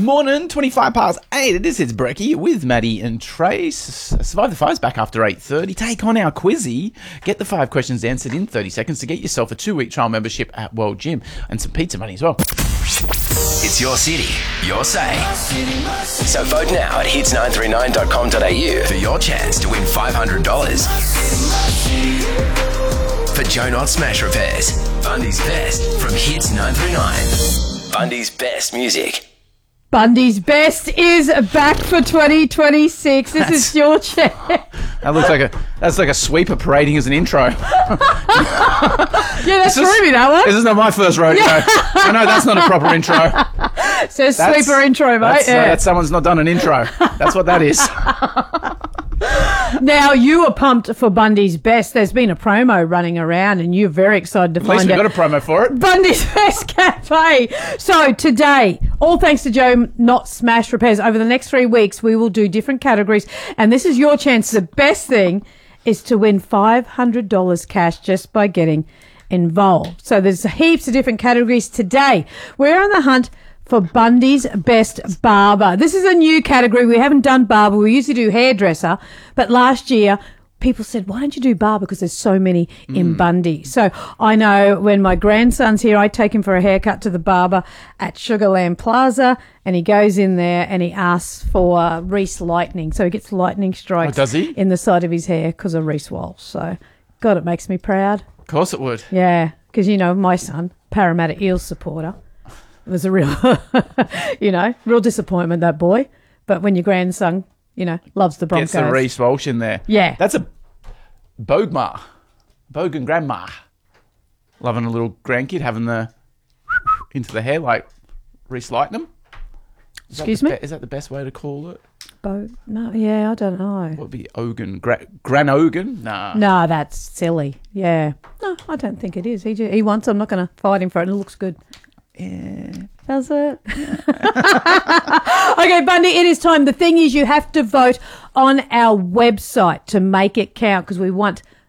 Morning, 25 past 8. This is Brecky with Maddie and Trace. Survive the Five's back after 8:30. Take on our quizzy. Get the 5 questions answered in 30 seconds to get yourself a 2-week trial membership at World Gym and some pizza money as well. It's your city, your say. So vote now at hits939.com.au for your chance to win $500. For Joe Not Smash Repairs, Bundy's Best from Hits 939. Bundy's Best Music. Bundy's Best is back for 2026. This is your chance. That looks like a sweeper parading as an intro. Yeah, that's threw me, that one. This is not my first rodeo. I know that's not a proper intro. Says sweeper intro, mate. That's someone's not done an intro. That's what that is. Now, you are pumped for Bundy's Best. There's been a promo running around and you're very excited to At least find we've out. got a promo for it. Bundy's Best Cafe. So today, all thanks to Joe Not Smash Repairs, over the next 3 weeks, we will do different categories. And this is your chance. The best thing is to win $500 cash just by getting involved. So there's heaps of different categories today. We're on the hunt for Bundy's Best Barber. This is a new category. We haven't done barber. We usually do hairdresser. But last year, people said, why don't you do barber? Because there's so many in Bundy. So I know when my grandson's here, I take him for a haircut to the barber at Sugarland Plaza, and he goes in there and he asks for Reese lightning. So he gets lightning strikes does he? in the side of his hair because of Reese Walsh. So, God, it makes me proud. Of course it would. Yeah, because, you know, my son, Parramatta Eels supporter, it was a real, real disappointment, that boy. But when your grandson, loves the Broncos. Gets the Reese Walsh in there. Yeah. That's a Bogan grandma. Loving a little grandkid having the into the hair like Reese Lightning. Excuse me? Is that the best way to call it? No, yeah, I don't know. What would be Ogan? Gran Ogan? Nah. No, that's silly. Yeah. No, I don't think it is. He wants, I'm not going to fight him for it. It looks good. Yeah. Does it? Okay, Bundy, it is time. The thing is, you have to vote on our website to make it count because we want